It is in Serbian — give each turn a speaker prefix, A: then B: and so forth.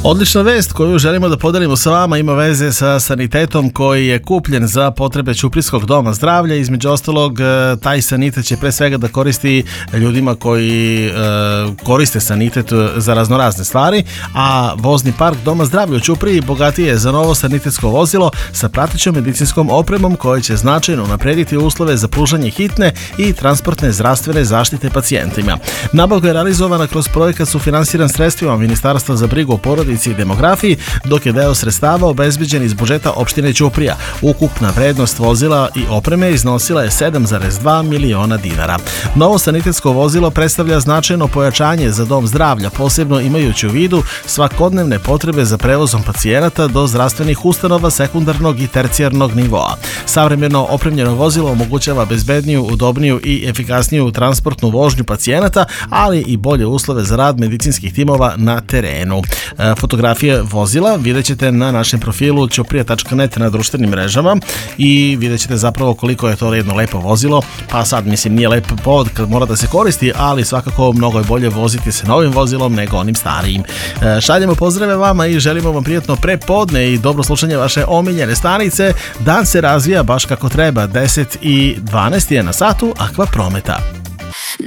A: Odlična vest koju želimo da podelimo sa vama ima veze sa sanitetom koji je kupljen za potrebe Ćuprijskog doma zdravlja. Između ostalog, taj sanitet će pre svega da koristi ljudima koji koriste sanitet za raznorazne stvari, a vozni park Doma zdravlja u Ćupriji bogatiji je za novo sanitetsko vozilo sa pratećom medicinskom opremom koje će značajno unaprediti uslove za pružanje hitne i transportne zdravstvene zaštite pacijentima. Nabavka je realizovana kroz projekat sufinansiran sredstvima Ministarstva za brigu o porodici i demografiji, dok je deo sredstava obezbeđen iz budžeta opštine Ćuprija. Ukupna vrednost vozila i opreme iznosila je 7,2 miliona dinara. Novo sanitetsko vozilo predstavlja značajno pojačanje za dom zdravlja, posebno imajući u vidu svakodnevne potrebe za prevozom pacijenata do zdravstvenih ustanova sekundarnog i tercijarnog nivoa. Savremeno opremljeno vozilo omogućava bezbedniju, udobniju i efikasniju transportnu vožnju pacijenata, ali i bolje uslove za rad medicinskih timova na terenu. Fotografije vozila vidjet ćete na našem profilu ćuprija.net na društvenim mrežama i vidjet ćete zapravo koliko je to jedno lepo vozilo. Pa sad, mislim, nije lep povod kad mora da se koristi, ali svakako mnogo je bolje voziti se novim vozilom nego onim starijim. Šaljemo pozdrave vama i želimo vam prijatno prepodne i dobro slušanje vaše omiljene stanice. Dan se razvija baš kako treba, 10 i 12 je na satu Aqua Prometa.